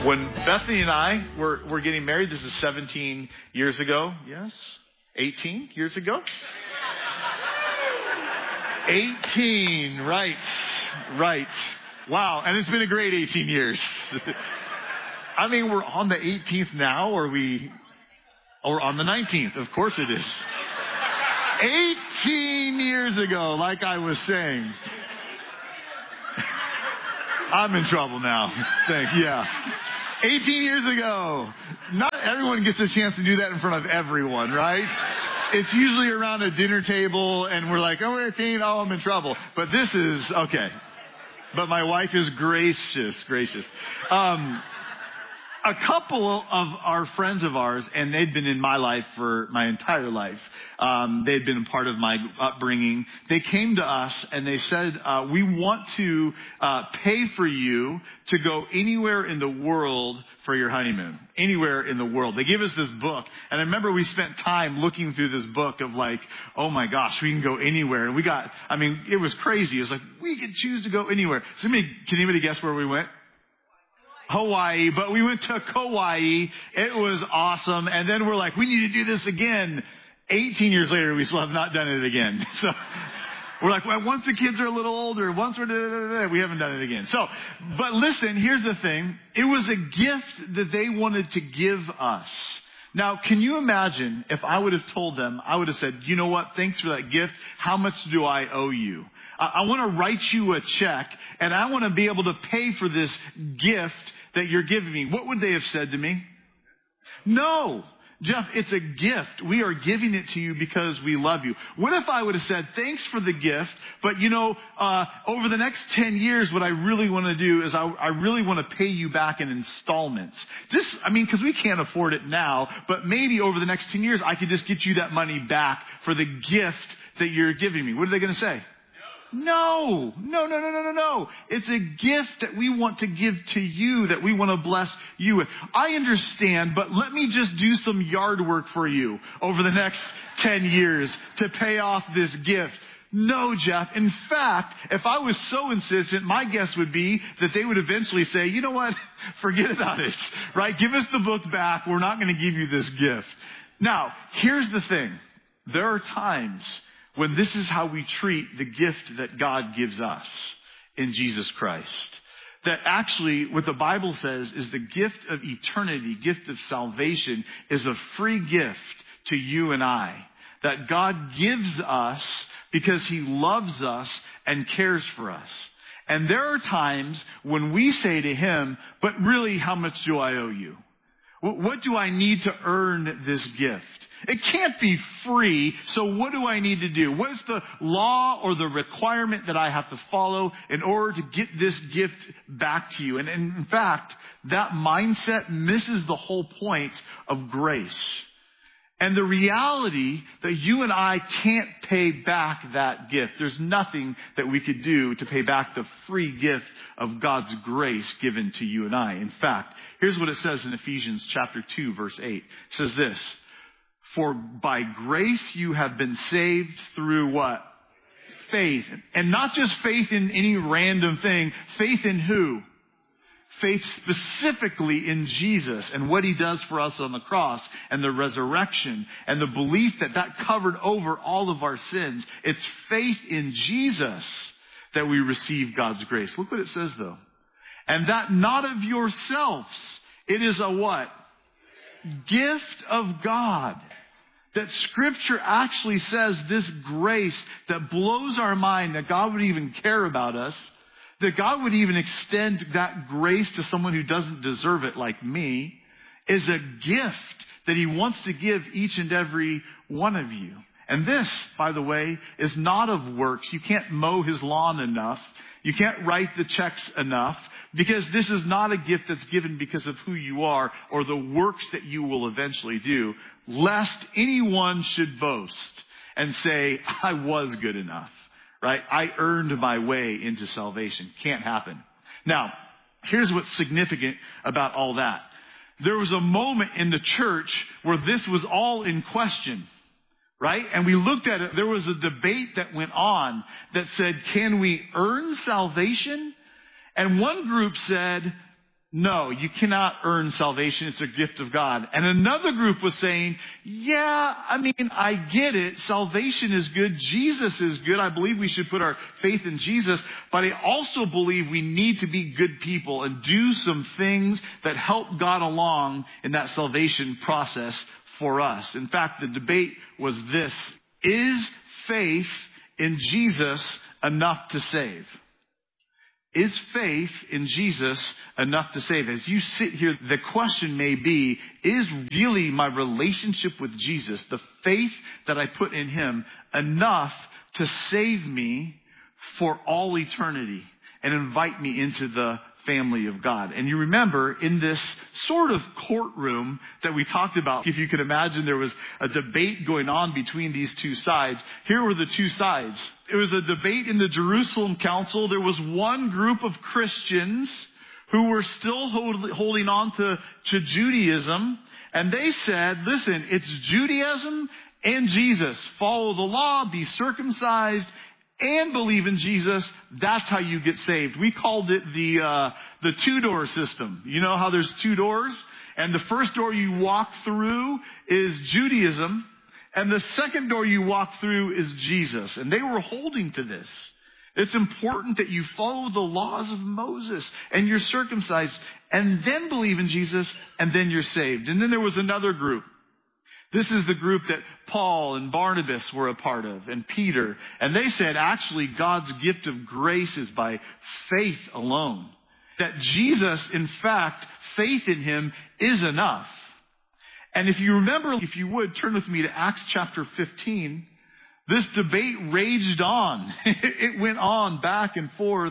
When Bethany and I were getting married, this is 17 years ago. Yes? 18 years ago? 18, right. Wow, and it's been a great 18 years. I mean, we're on the 18th now, or we're on the 19th. Of course it is. 18 years ago, like I was saying. I'm in trouble now. Yeah. 18 years ago. Not everyone gets a chance to do that in front of everyone, right? It's usually around a dinner table and we're like, oh, we're 18, oh, I'm in trouble. But this is, okay. But my wife is gracious. A couple of our friends of ours, and they'd been in my life for my entire life. They'd been a part of my upbringing. They came to us and they said, we want to pay for you to go anywhere in the world for your honeymoon. Anywhere in the world. They gave us this book. And I remember we spent time looking through this book of like, oh my gosh, we can go anywhere. And it was crazy. It was like, we could choose to go anywhere. Can anybody guess where we went? Hawaii, but we went to Kauai. It was awesome. And then we're like, we need to do this again. 18 years later, we still have not done it again. So we're like, well, once the kids are a little older, we haven't done it again. So, but listen, here's the thing. It was a gift that they wanted to give us. Now, can you imagine if I would have told them, I would have said, you know what? Thanks for that gift. How much do I owe you? I want to write you a check and I want to be able to pay for this gift that you're giving me. What would they have said to me? No, Jeff, it's a gift. We are giving it to you because we love you. What if I would have said, thanks for the gift, but over the next 10 years, what I really want to do is I really want to pay you back in installments. Because we can't afford it now, but maybe over the next 10 years, I could just get you that money back for the gift that you're giving me. What are they going to say? No. It's a gift that we want to give to you, that we want to bless you with. I understand, but let me just do some yard work for you over the next 10 years to pay off this gift. No, Jeff. In fact, if I was so insistent, my guess would be that they would eventually say, you know what? Forget about it, right? Give us the book back. We're not going to give you this gift. Now, here's the thing. There are times when this is how we treat the gift that God gives us in Jesus Christ. That actually, what the Bible says is the gift of eternity, gift of salvation, is a free gift to you and I. That God gives us because He loves us and cares for us. And there are times when we say to Him, but really, how much do I owe you? What do I need to earn this gift? It can't be free, so what do I need to do? What is the law or the requirement that I have to follow in order to get this gift back to you? And in fact, that mindset misses the whole point of grace. And the reality that you and I can't pay back that gift. There's nothing that we could do to pay back the free gift of God's grace given to you and I. In fact, here's what it says in Ephesians chapter 2, verse 8. It says this, for by grace you have been saved through what? Faith. And not just faith in any random thing. Faith in who? Faith specifically in Jesus and what He does for us on the cross and the resurrection and the belief that covered over all of our sins. It's faith in Jesus that we receive God's grace. Look what it says though. And that not of yourselves. It is a what? Gift of God. That Scripture actually says this grace that blows our mind, that God would even care about us, that God would even extend that grace to someone who doesn't deserve it like me, is a gift that He wants to give each and every one of you. And this, by the way, is not of works. You can't mow His lawn enough. You can't write the checks enough, because this is not a gift that's given because of who you are or the works that you will eventually do, lest anyone should boast and say, I was good enough. Right? I earned my way into salvation. Can't happen. Now, here's what's significant about all that. There was a moment in the church where this was all in question. Right? And we looked at it. There was a debate that went on that said, can we earn salvation? And one group said, no, you cannot earn salvation. It's a gift of God. And another group was saying, yeah, I mean, I get it. Salvation is good. Jesus is good. I believe we should put our faith in Jesus. But I also believe we need to be good people and do some things that help God along in that salvation process for us. In fact, the debate was this: is faith in Jesus enough to save? Is faith in Jesus enough to save? As you sit here, the question may be, is really my relationship with Jesus, the faith that I put in him, enough to save me for all eternity and invite me into the family of God? And you remember in this sort of courtroom that we talked about, if you could imagine there was a debate going on between these two sides. Here were the two sides. It was a debate in the Jerusalem Council. There was one group of Christians who were still holding on to Judaism. And they said, listen, it's Judaism and Jesus. Follow the law, be circumcised, and believe in Jesus. That's how you get saved. We called it the two-door system. You know how there's two doors? And the first door you walk through is Judaism. And the second door you walk through is Jesus. And they were holding to this. It's important that you follow the laws of Moses and you're circumcised and then believe in Jesus and then you're saved. And then there was another group. This is the group that Paul and Barnabas were a part of, and Peter. And they said, actually, God's gift of grace is by faith alone. That Jesus, in fact, faith in him is enough. And if you remember, if you would, turn with me to Acts chapter 15. This debate raged on. It went on back and forth.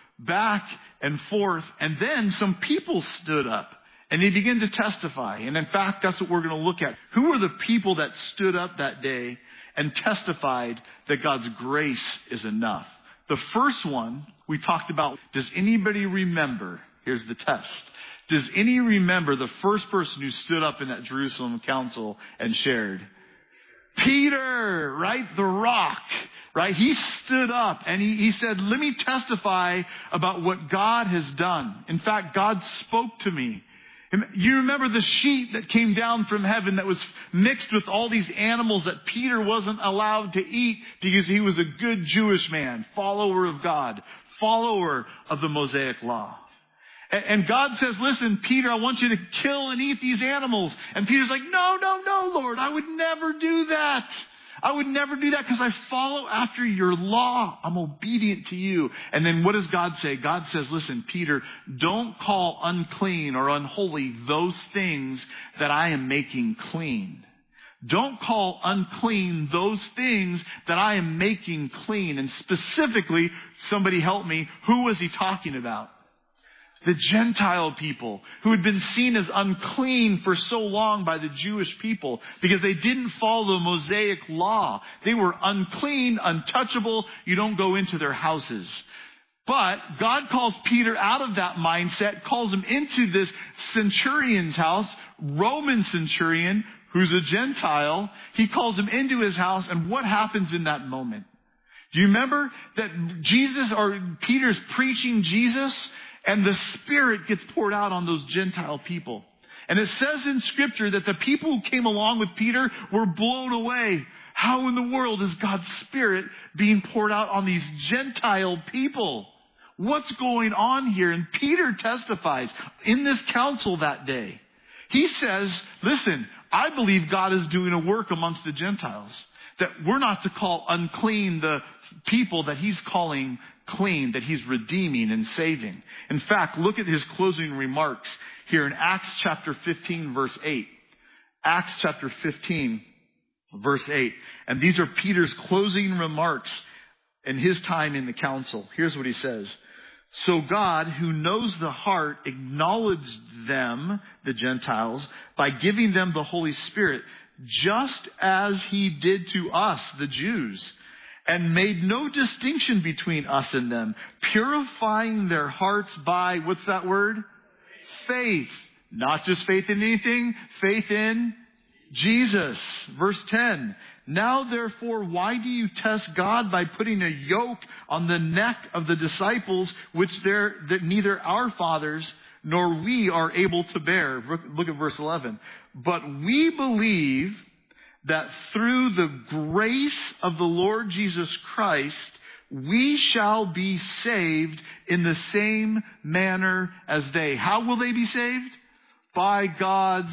And then some people stood up. And they began to testify. And in fact, that's what we're going to look at. Who were the people that stood up that day and testified that God's grace is enough? The first one we talked about, does anybody remember? Here's the test. Does any remember the first person who stood up in that Jerusalem council and shared? Peter, right? The rock, right? He stood up and he said, let me testify about what God has done. In fact, God spoke to me. You remember the sheet that came down from heaven that was mixed with all these animals that Peter wasn't allowed to eat because he was a good Jewish man, follower of God, follower of the Mosaic law. And God says, listen, Peter, I want you to kill and eat these animals. And Peter's like, no, Lord, I would never do that. I would never do that because I follow after your law. I'm obedient to you. And then what does God say? God says, listen, Peter, don't call unclean or unholy those things that I am making clean. Don't call unclean those things that I am making clean. And specifically, somebody help me, who was he talking about? The Gentile people who had been seen as unclean for so long by the Jewish people because they didn't follow the Mosaic law. They were unclean, untouchable. You don't go into their houses. But God calls Peter out of that mindset, calls him into this centurion's house, Roman centurion, who's a Gentile. He calls him into his house. And what happens in that moment? Do you remember that Peter's preaching Jesus? And the Spirit gets poured out on those Gentile people. And it says in Scripture that the people who came along with Peter were blown away. How in the world is God's Spirit being poured out on these Gentile people? What's going on here? And Peter testifies in this council that day. He says, listen, I believe God is doing a work amongst the Gentiles. That we're not to call unclean the people that he's calling clean, that he's redeeming and saving. In fact, look at his closing remarks here in Acts chapter 15, verse 8. Acts chapter 15, verse 8. And these are Peter's closing remarks in his time in the council. Here's what he says. So God, who knows the heart, acknowledged them, the Gentiles, by giving them the Holy Spirit, just as he did to us, the Jews, and made no distinction between us and them, purifying their hearts by, what's that word? Faith. Not just faith in anything, faith in Jesus. Verse 10. Now therefore, why do you test God by putting a yoke on the neck of the disciples, which that neither our fathers nor we are able to bear. Look at verse 11. But we believe that through the grace of the Lord Jesus Christ, we shall be saved in the same manner as they. How will they be saved? By God's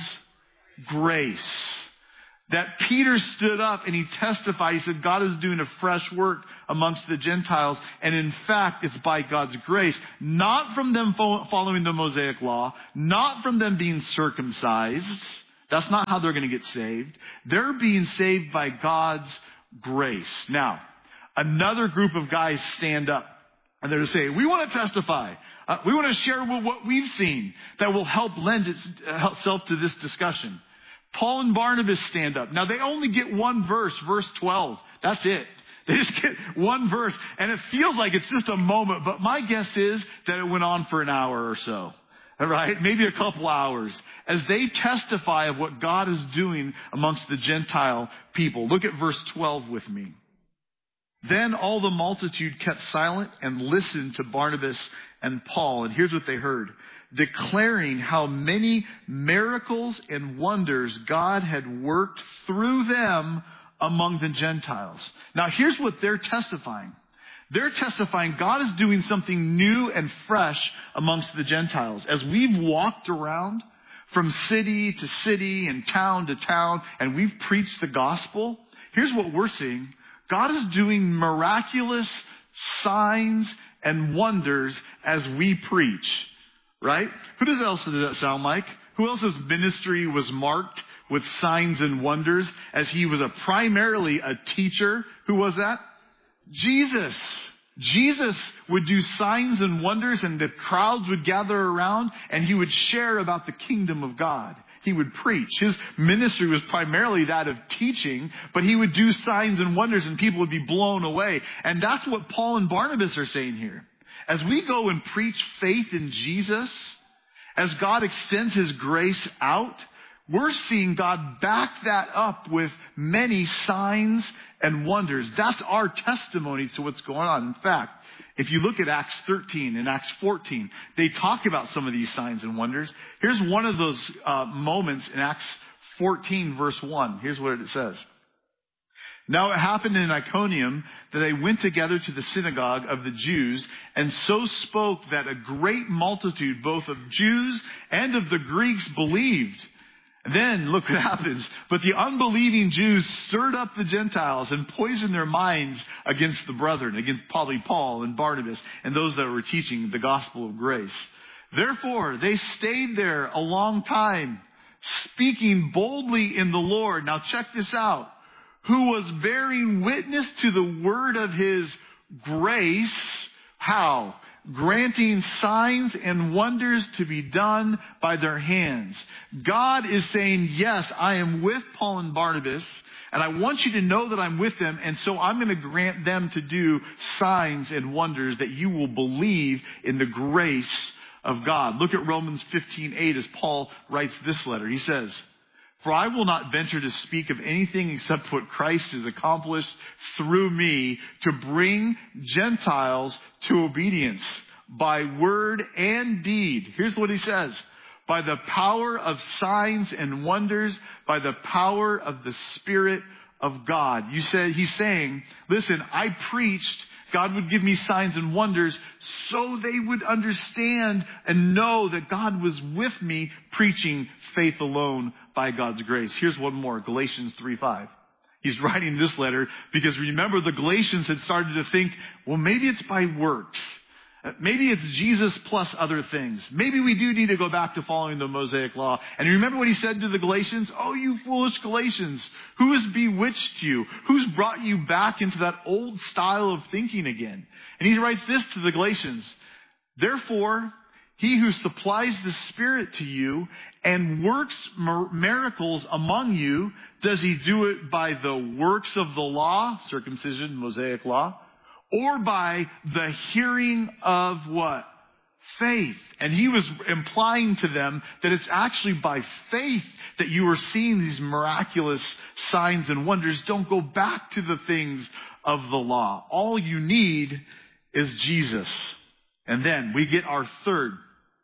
grace. That Peter stood up and he testified. He said, God is doing a fresh work amongst the Gentiles. And in fact, it's by God's grace. Not from them following the Mosaic law. Not from them being circumcised. That's not how they're going to get saved. They're being saved by God's grace. Now, another group of guys stand up. And they're to say, we want to testify. We want to share what we've seen that will help lend itself to this discussion. Paul and Barnabas stand up. Now, they only get one verse, verse 12. That's it. They just get one verse. And it feels like it's just a moment. But my guess is that it went on for an hour or so. All right? Maybe a couple hours. As they testify of what God is doing amongst the Gentile people. Look at verse 12 with me. Then all the multitude kept silent and listened to Barnabas and Paul. And here's what they heard. Declaring how many miracles and wonders God had worked through them among the Gentiles. Now here's what they're testifying. They're testifying God is doing something new and fresh amongst the Gentiles. As we've walked around from city to city and town to town and we've preached the gospel, here's what we're seeing. God is doing miraculous signs and wonders as we preach. Right? Who else does that sound like? Who else's ministry was marked with signs and wonders as he was primarily a teacher? Who was that? Jesus. Jesus would do signs and wonders and the crowds would gather around and he would share about the kingdom of God. He would preach. His ministry was primarily that of teaching, but he would do signs and wonders and people would be blown away. And that's what Paul and Barnabas are saying here. As we go and preach faith in Jesus, as God extends his grace out, we're seeing God back that up with many signs and wonders. That's our testimony to what's going on. In fact, if you look at Acts 13 and Acts 14, they talk about some of these signs and wonders. Here's one of those moments in Acts 14, verse 1. Here's what it says. Now it happened in Iconium that they went together to the synagogue of the Jews and so spoke that a great multitude, both of Jews and of the Greeks, believed. Then, look what happens. But the unbelieving Jews stirred up the Gentiles and poisoned their minds against the brethren, against probably Paul and Barnabas and those that were teaching the gospel of grace. Therefore, they stayed there a long time, speaking boldly in the Lord. Now check this out. Who was bearing witness to the word of his grace. How? Granting signs and wonders to be done by their hands. God is saying, yes, I am with Paul and Barnabas, and I want you to know that I'm with them, and so I'm going to grant them to do signs and wonders that you will believe in the grace of God. Look at Romans 15:8 as Paul writes this letter. He says, for I will not venture to speak of anything except what Christ has accomplished through me to bring Gentiles to obedience by word and deed. Here's what he says. By the power of signs and wonders, by the power of the Spirit of God. He's saying, listen, I preached, God would give me signs and wonders so they would understand and know that God was with me preaching faith alone by God's grace. Here's one more, Galatians 3:5. He's writing this letter because remember the Galatians had started to think, well, maybe it's by works. Maybe it's Jesus plus other things. Maybe we do need to go back to following the Mosaic law. And remember what he said to the Galatians? Oh, you foolish Galatians, who has bewitched you? Who's brought you back into that old style of thinking again? And he writes this to the Galatians. Therefore, he who supplies the Spirit to you and works miracles among you, does he do it by the works of the law, circumcision, Mosaic law, or by the hearing of what? Faith. And he was implying to them that it's actually by faith that you are seeing these miraculous signs and wonders. Don't go back to the things of the law. All you need is Jesus. And then we get our third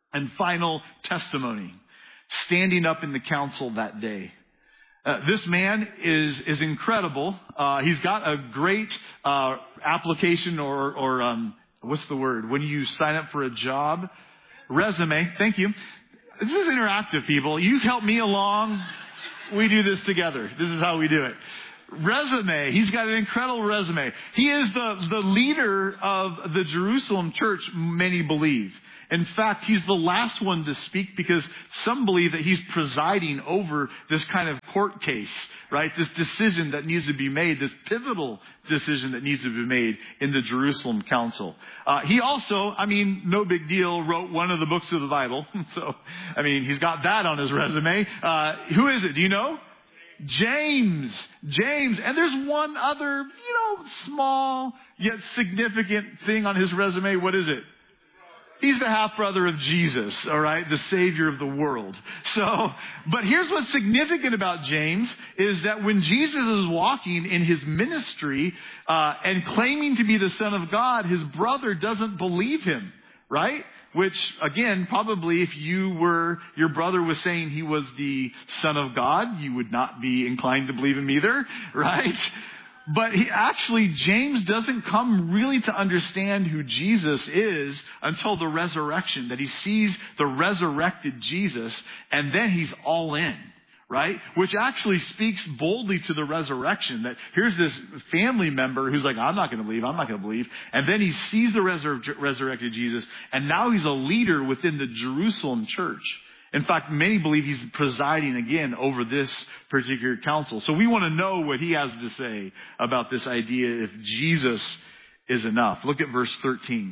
and final testimony, standing up in the council that day. This man is incredible. He's got a great application or what's the word? When you sign up for a job? Resume. Thank you. This is interactive, people. You help me along. We do this together. This is how we do it. Resume. He's got an incredible resume. He is the leader of the Jerusalem church, many believe. In fact, he's the last one to speak because some believe that he's presiding over this kind of court case, right? This decision that needs to be made, this pivotal decision that needs to be made in the Jerusalem council. He also, no big deal, wrote one of the books of the Bible. So, he's got that on his resume. Who is it? Do you know? James. And there's one other, small yet significant thing on his resume. What is it? He's the half-brother of Jesus, all right? The Savior of the world. So, but here's what's significant about James is that when Jesus is walking in his ministry and claiming to be the Son of God, his brother doesn't believe him, right? Which, again, probably if your brother was saying he was the Son of God, you would not be inclined to believe him either, right? But James doesn't come really to understand who Jesus is until the resurrection, that he sees the resurrected Jesus, and then he's all in, right? Which actually speaks boldly to the resurrection, that here's this family member who's like, I'm not going to believe. And then he sees the resurrected Jesus, and now he's a leader within the Jerusalem church. In fact, many believe he's presiding again over this particular council. So we want to know what he has to say about this idea if Jesus is enough. Look at verse 13.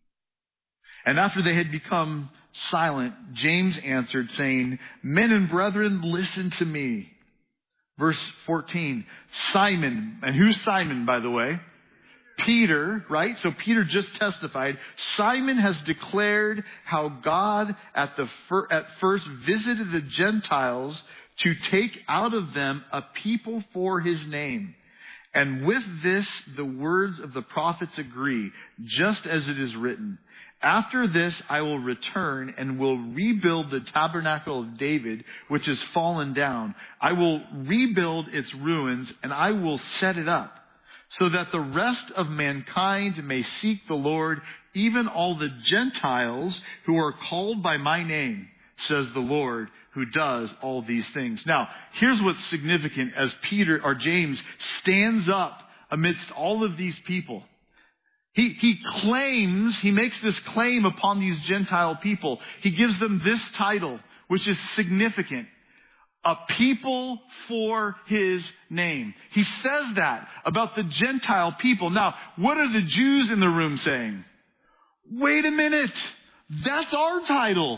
And after they had become silent, James answered, saying, Men and brethren, listen to me. Verse 14, Simon. And who's Simon, by the way? Peter, right? So Peter just testified. Simon has declared how God at first visited the Gentiles to take out of them a people for his name. And with this, the words of the prophets agree, just as it is written. After this, I will return and will rebuild the tabernacle of David, which has fallen down. I will rebuild its ruins and I will set it up, so that the rest of mankind may seek the Lord, even all the Gentiles who are called by my name, says the Lord, who does all these things. Now, here's what's significant as James stands up amidst all of these people. He makes this claim upon these Gentile people. He gives them this title, which is significant. A people for his name. He says that about the Gentile people. Now, what are the Jews in the room saying? Wait a minute. That's our title.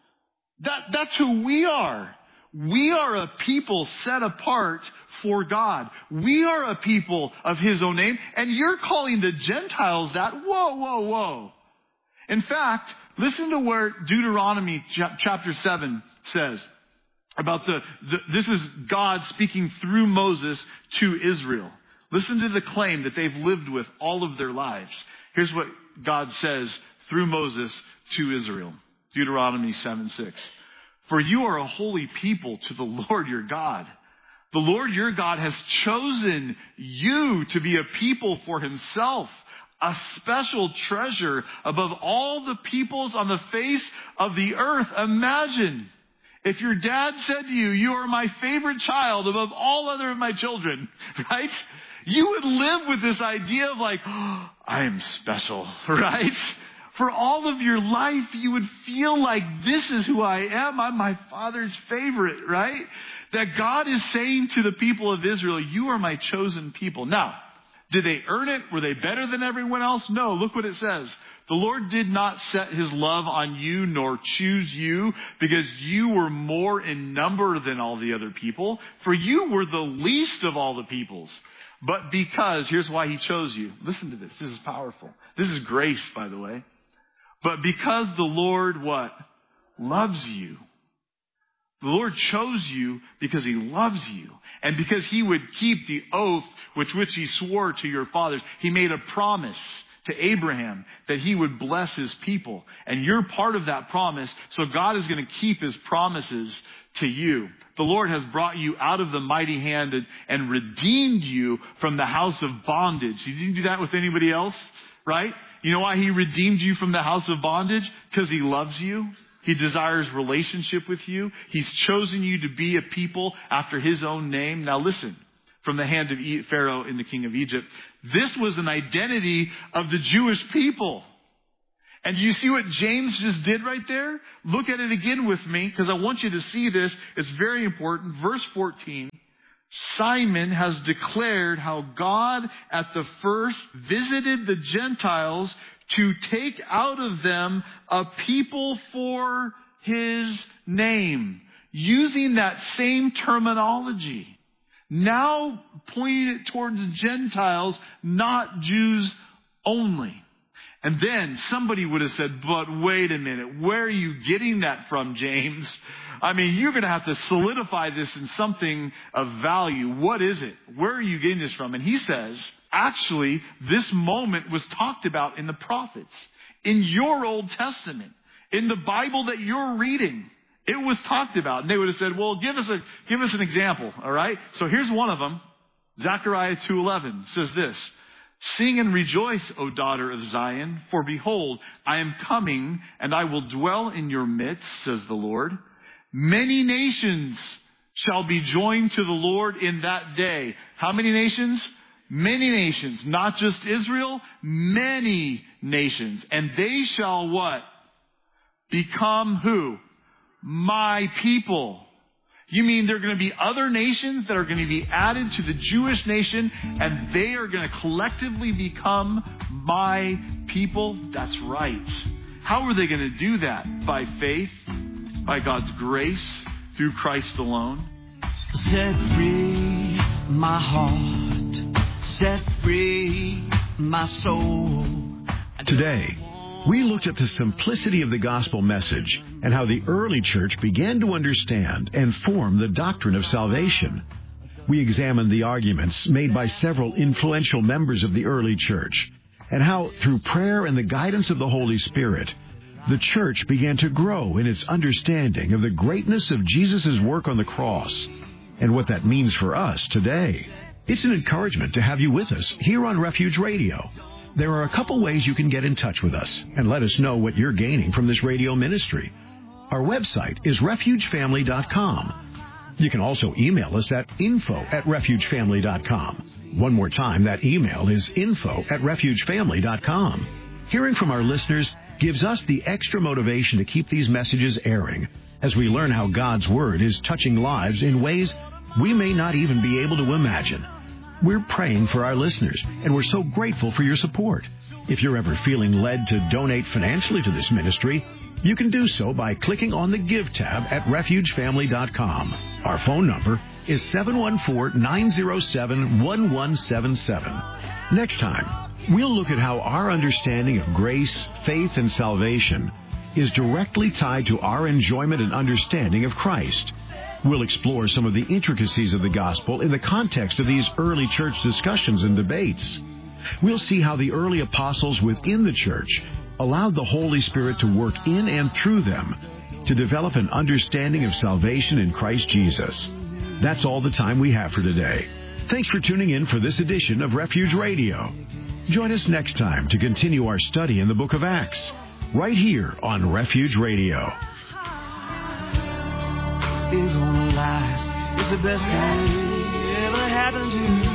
That's who we are. We are a people set apart for God. We are a people of his own name. And you're calling the Gentiles that? Whoa. In fact, listen to where Deuteronomy chapter 7 says. About this is God speaking through Moses to Israel. Listen to the claim that they've lived with all of their lives. Here's what God says through Moses to Israel. Deuteronomy 7:6. For you are a holy people to the Lord your God. The Lord your God has chosen you to be a people for himself, a special treasure above all the peoples on the face of the earth. Imagine if your dad said to you, you are my favorite child above all other of my children, right? You would live with this idea of like, oh, I am special, right? For all of your life, you would feel like this is who I am. I'm my Father's favorite, right? That God is saying to the people of Israel, you are my chosen people. Now, did they earn it? Were they better than everyone else? No, look what it says. The Lord did not set his love on you nor choose you because you were more in number than all the other people, for you were the least of all the peoples. But because, here's why he chose you. Listen to this. This is powerful. This is grace, by the way. But because the Lord what? Loves you. The Lord chose you because he loves you. And because he would keep the oath which he swore to your fathers. He made a promise to Abraham that he would bless his people. And you're part of that promise, so God is going to keep his promises to you. The Lord has brought you out of the mighty hand and redeemed you from the house of bondage. He didn't do that with anybody else, right? You know why he redeemed you from the house of bondage? Because he loves you. He desires relationship with you. He's chosen you to be a people after his own name. Now listen, from the hand of Pharaoh and the king of Egypt, this was an identity of the Jewish people. And do you see what James just did right there? Look at it again with me, because I want you to see this. It's very important. Verse 14, Simon has declared how God at the first visited the Gentiles to take out of them a people for his name, using that same terminology. Now pointing it towards Gentiles, not Jews only. And then somebody would have said, but wait a minute, where are you getting that from, James? I mean, you're going to have to solidify this in something of value. What is it? Where are you getting this from? And he says, actually, this moment was talked about in the prophets, in your Old Testament, in the Bible that you're reading. It was talked about. And they would have said, well, give us an example, all right? So here's one of them. Zechariah 2:11 says this, sing and rejoice, O daughter of Zion, for behold, I am coming, and I will dwell in your midst, says the Lord. Many nations shall be joined to the Lord in that day. How many nations? Many nations. Not just Israel, many nations. And they shall what? Become who? My people. You mean there are going to be other nations that are going to be added to the Jewish nation, and they are going to collectively become my people? That's right. How are they going to do that? By faith, by God's grace, through Christ alone. Set free my heart, set free my soul. Today, we looked at the simplicity of the gospel message and how the early church began to understand and form the doctrine of salvation. We examined the arguments made by several influential members of the early church and how, through prayer and the guidance of the Holy Spirit, the church began to grow in its understanding of the greatness of Jesus' work on the cross and what that means for us today. It's an encouragement to have you with us here on Refuge Radio. There are a couple ways you can get in touch with us and let us know what you're gaining from this radio ministry. Our website is refugefamily.com. You can also email us at info@refugefamily.com. One more time, that email is info@refugefamily.com. Hearing from our listeners gives us the extra motivation to keep these messages airing as we learn how God's Word is touching lives in ways we may not even be able to imagine. We're praying for our listeners, and we're so grateful for your support. If you're ever feeling led to donate financially to this ministry, you can do so by clicking on the Give tab at refugefamily.com. Our phone number is 714-907-1177. Next time, we'll look at how our understanding of grace, faith, and salvation is directly tied to our enjoyment and understanding of Christ. We'll explore some of the intricacies of the gospel in the context of these early church discussions and debates. We'll see how the early apostles within the church allowed the Holy Spirit to work in and through them to develop an understanding of salvation in Christ Jesus. That's all the time we have for today. Thanks for tuning in for this edition of Refuge Radio. Join us next time to continue our study in the book of Acts, right here on Refuge Radio. Is on life. It's the best thing ever happened to you.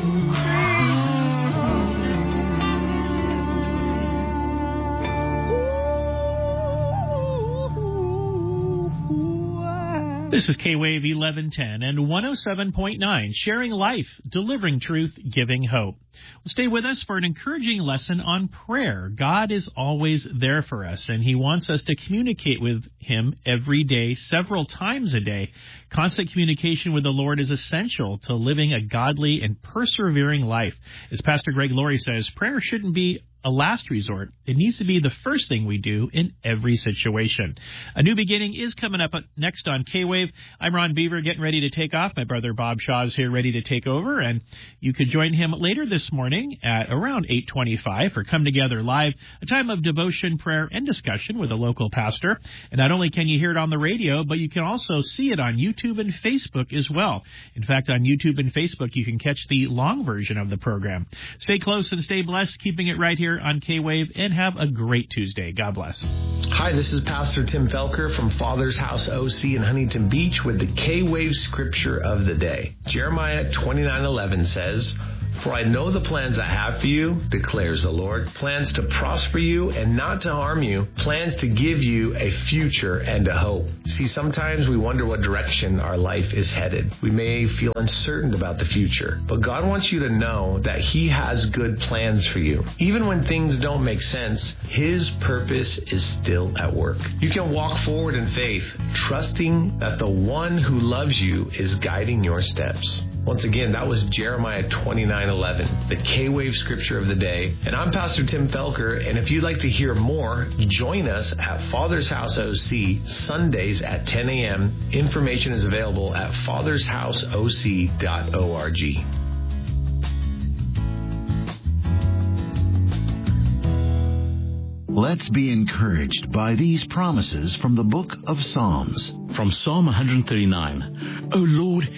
This is K-Wave 1110 and 107.9, sharing life, delivering truth, giving hope. Well, stay with us for an encouraging lesson on prayer. God is always there for us, and He wants us to communicate with Him every day, several times a day. Constant communication with the Lord is essential to living a godly and persevering life. As Pastor Greg Laurie says, prayer shouldn't be a last resort. It needs to be the first thing we do in every situation. A New Beginning is coming up next on K-Wave. I'm Ron Beaver, getting ready to take off. My brother Bob Shaw is here ready to take over, and you could join him later this morning at around 8:25 for Come Together Live, a time of devotion, prayer, and discussion with a local pastor. And not only can you hear it on the radio, but you can also see it on YouTube and Facebook as well. In fact, on YouTube and Facebook, you can catch the long version of the program. Stay close and stay blessed, keeping it right here on K-Wave, and have a great Tuesday. God bless. Hi, this is Pastor Tim Felker from Father's House OC in Huntington Beach with the K-Wave Scripture of the Day. Jeremiah 29:11 says, "For I know the plans I have for you, declares the Lord, plans to prosper you and not to harm you, plans to give you a future and a hope." See, sometimes we wonder what direction our life is headed. We may feel uncertain about the future, but God wants you to know that He has good plans for you. Even when things don't make sense, His purpose is still at work. You can walk forward in faith, trusting that the one who loves you is guiding your steps. Once again, that was Jeremiah 29:11, the K-Wave Scripture of the Day. And I'm Pastor Tim Felker, and if you'd like to hear more, join us at Father's House OC Sundays at 10 a.m. Information is available at fathershouseoc.org. Let's be encouraged by these promises from the book of Psalms. From Psalm 139, O Lord,